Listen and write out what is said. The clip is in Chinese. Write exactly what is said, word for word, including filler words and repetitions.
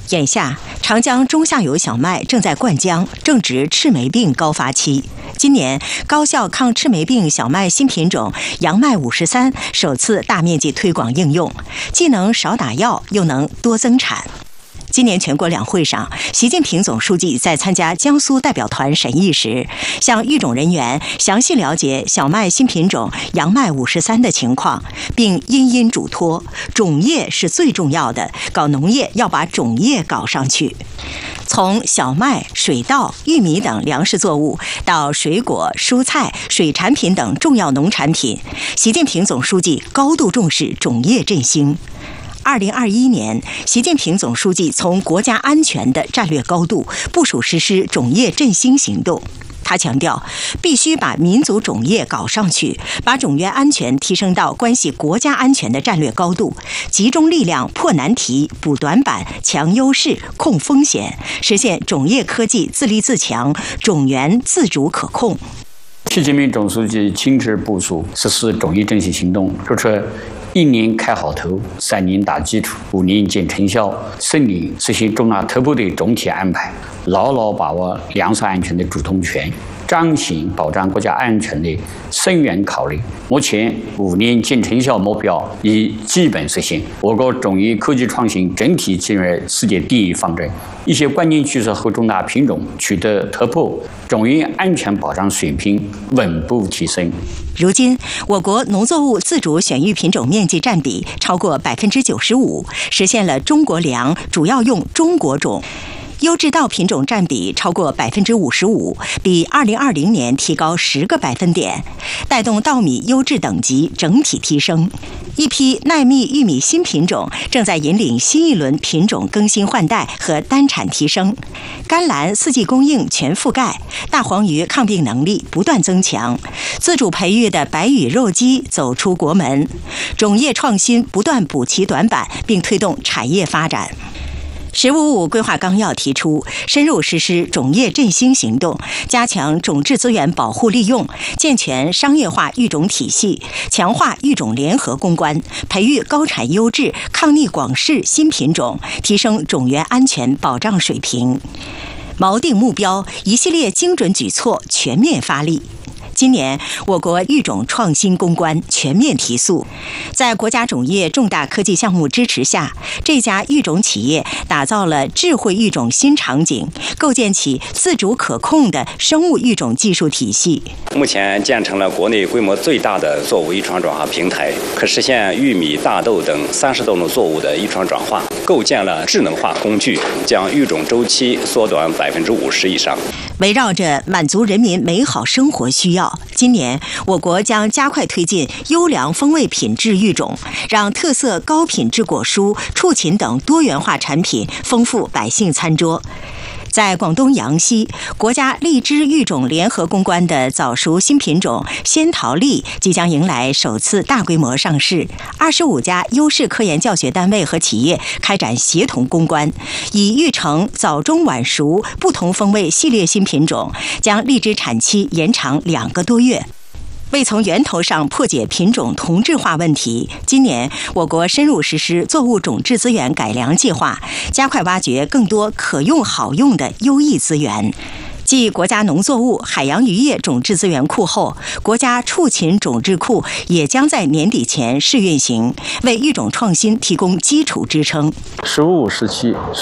眼下，长江中下游小麦正在灌浆，正值赤霉病高发期。今年，高效抗赤霉病小麦新品种杨麦五十三首次大面积推广应用，既能少打药，又能多增产。今年全国两会上，习近平总书记在参加江苏代表团审议时，向育种人员详细了解小麦新品种杨麦五十三的情况，并殷殷嘱托，种业是最重要的，搞农业要把种业搞上去。从小麦、水稻、玉米等粮食作物到水果、蔬菜、水产品等重要农产品，习近平总书记高度重视种业振兴。二零二一年，习近平总书记从国家安全的战略高度部署实施种业振兴行动。他强调，必须把民族种业搞上去，把种源安全提升到关系国家安全的战略高度，集中力量破难题、补短板、强优势、控风险，实现种业科技自立自强、种源自主可控。 习近平总书记亲自部署实施种业振兴行动，说出一年开好头，三年打基础，五年见成效，顺利实行重大特部队总体安排，牢牢把握粮食安全的主动权，彰显保障国家安全的深远考虑。目前五年见成效目标已基本实现，我国种业科技创新整体进入世界第一方阵，一些关键趋势和重大品种取得突破，种业安全保障水平稳步提升。 如今，我国农作物自主选育品种面积占比超过百分之九十五，实现了中国粮主要用中国种。优质稻品种占比超过百分之五十五，比二零二零年提高十个百分点，带动稻米优质等级整体提升。一批耐蜜玉米新品种正在引领新一轮品种更新换代和单产提升。甘蓝四季供应全覆盖，大黄鱼抗病能力不断增强，自主培育的白羽肉鸡走出国门，种业创新不断补齐短板，并推动产业发展。十五五规划纲要提出，深入实施种业振兴行动，加强种质资源保护利用，健全商业化育种体系，强化育种联合攻关，培育高产优质、抗逆广适新品种，提升种源安全保障水平。锚定目标，一系列精准举措全面发力。今年，我国育种创新攻关全面提速，在国家种业重大科技项目支持下，这家育种企业打造了智慧育种新场景，构建起自主可控的生物育种技术体系。 目前建成了国内规模最大的作物遗传转化平台，可实现玉米、大豆等三十多种作物的遗传转化，构建了智能化工具，将育种周期缩短百分之五十以上。 围绕着满足人民美好生活需要，今年我国将加快推进优良风味品质育种，让特色高品质果蔬、畜禽等多元化产品丰富百姓餐桌。在广东阳西，国家荔枝育种联合攻关的早熟新品种仙桃荔即将迎来首次大规模上市。二十五家优势科研教学单位和企业开展协同攻关，以育成早中晚熟不同风味系列新品种，将荔枝产期延长两个多月。为从源头上破解品种同质化问题，今年我国深入实施作物种质资源改良计划，加快挖掘更多可用好用的优异资源。继国家农作物、海洋渔业种质资源库后，国家畜禽种质库也将在年底前试运行，为育种创新提供基础支撑。 十五五时期